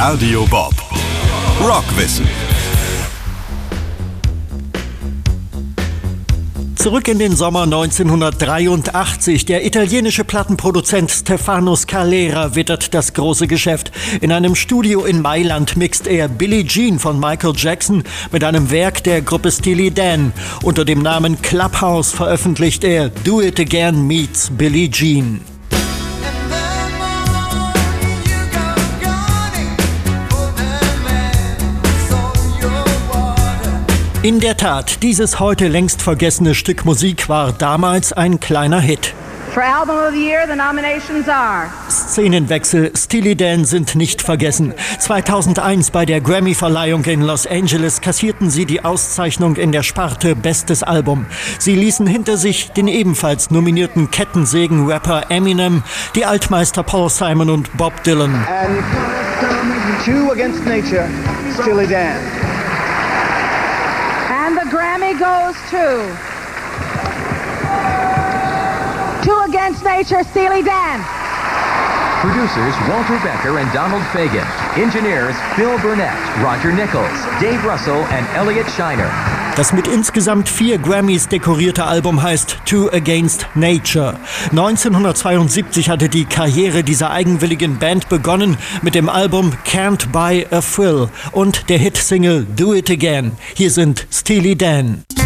Radio Bob. Rockwissen. Zurück in den Sommer 1983. Der italienische Plattenproduzent Stefano Scalera wittert das große Geschäft. In einem Studio in Mailand mixt er Billie Jean von Michael Jackson mit einem Werk der Gruppe Steely Dan. Unter dem Namen Clubhouse veröffentlicht er Do It Again meets Billie Jean. In der Tat, dieses heute längst vergessene Stück Musik war damals ein kleiner Hit. For Album of the Year, the nominations are... Szenenwechsel, Steely Dan sind nicht vergessen. 2001 bei der Grammy-Verleihung in Los Angeles kassierten sie die Auszeichnung in der Sparte Bestes Album. Sie ließen hinter sich den ebenfalls nominierten Kettensägen-Rapper Eminem, die Altmeister Paul Simon und Bob Dylan. And Two Against Nature, Steely Dan. And the Grammy goes to Two Against Nature, Steely Dan. Producers Walter Becker and Donald Fagen. Engineers Phil Burnett, Roger Nichols, Dave Russell and Elliot Shiner. Das mit insgesamt 4 Grammys dekorierte Album heißt Two Against Nature. 1972 hatte die Karriere dieser eigenwilligen Band begonnen mit dem Album Can't Buy a Thrill und der Hitsingle Do It Again. Hier sind Steely Dan.